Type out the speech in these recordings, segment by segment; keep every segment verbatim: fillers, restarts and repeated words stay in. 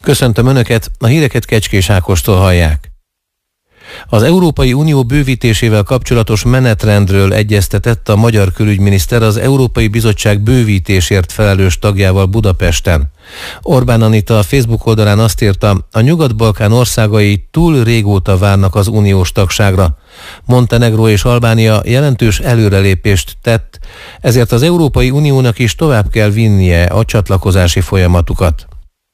Köszöntöm Önöket, a híreket Kecskés Ákostól hallják. Az Európai Unió bővítésével kapcsolatos menetrendről egyeztetett a magyar külügyminiszter az Európai Bizottság bővítésért felelős tagjával Budapesten. Orbán Anita a Facebook oldalán azt írta, a Nyugat-Balkán országai túl régóta várnak az uniós tagságra. Montenegró és Albánia jelentős előrelépést tett, ezért az Európai Uniónak is tovább kell vinnie a csatlakozási folyamatukat.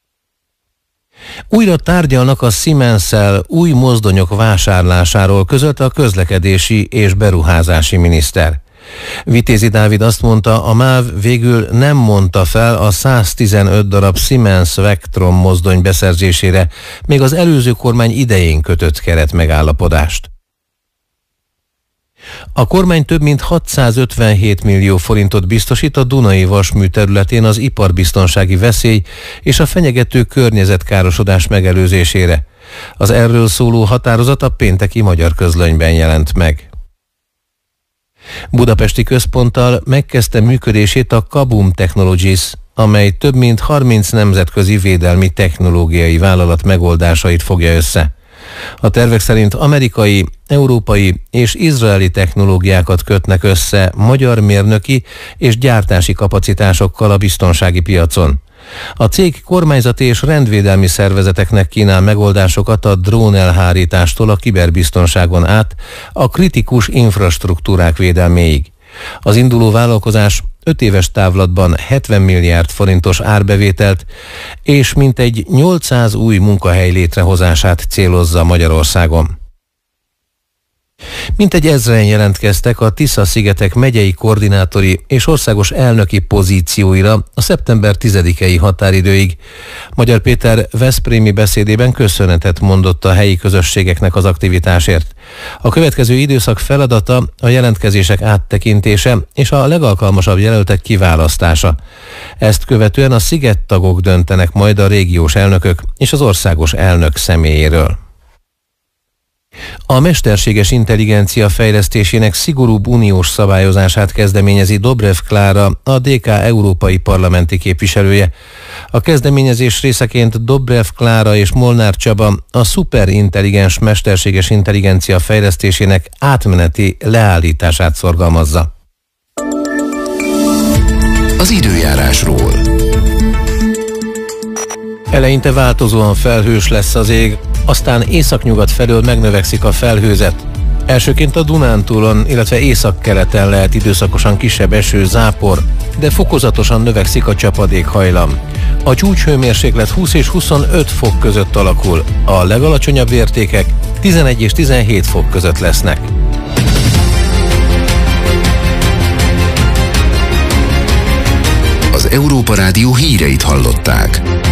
Újra tárgyalnak a Siemens-szel új mozdonyok vásárlásáról, közölte a közlekedési és beruházási miniszter. Vitézi Dávid azt mondta, a MÁV végül nem mondta fel a száztizenöt darab Siemens Vectron mozdony beszerzésére, még az előző kormány idején kötött keretmegállapodást. A kormány több mint hatszázötvenhét millió forintot biztosít a Dunai vasmű területén az iparbiztonsági veszély és a fenyegető környezetkárosodás megelőzésére. Az erről szóló határozat a pénteki Magyar Közlönyben jelent meg. Budapesti központtal megkezdte működését a Kabum Technologies, amely több mint harminc nemzetközi védelmi technológiai vállalat megoldásait fogja össze. A tervek szerint amerikai, európai és izraeli technológiákat kötnek össze magyar mérnöki és gyártási kapacitásokkal a biztonsági piacon. A cég kormányzati és rendvédelmi szervezeteknek kínál megoldásokat a drónelhárítástól a kiberbiztonságon át a kritikus infrastruktúrák védelméig. Az induló vállalkozás öt éves távlatban hetven milliárd forintos árbevételt és mintegy nyolcszáz új munkahely létrehozását célozza Magyarországon. Mintegy ezren jelentkeztek a Tisza-szigetek megyei koordinátori és országos elnöki pozícióira a szeptember tizedikei határidőig. Magyar Péter veszprémi beszédében köszönetet mondott a helyi közösségeknek az aktivitásért. A következő időszak feladata a jelentkezések áttekintése és a legalkalmasabb jelöltek kiválasztása. Ezt követően a szigettagok döntenek majd a régiós elnökök és az országos elnök személyéről. A mesterséges intelligencia fejlesztésének szigorúbb uniós szabályozását kezdeményezi Dobrev Klára, a dé ká európai parlamenti képviselője. A kezdeményezés részeként Dobrev Klára és Molnár Csaba a szuperintelligens mesterséges intelligencia fejlesztésének átmeneti leállítását szorgalmazza. Az időjárásról. Eleinte változóan felhős lesz az ég, aztán északnyugat felől megnövekszik a felhőzet. Elsőként a Dunántúlon, illetve északkeleten lehet időszakosan kisebb eső, zápor, de fokozatosan növekszik a csapadékhajlam. A csúcshőmérséklet húsz és huszonöt fok között alakul, a legalacsonyabb értékek tizenegy és tizenhét fok között lesznek. Az Európa Rádió híreit hallották.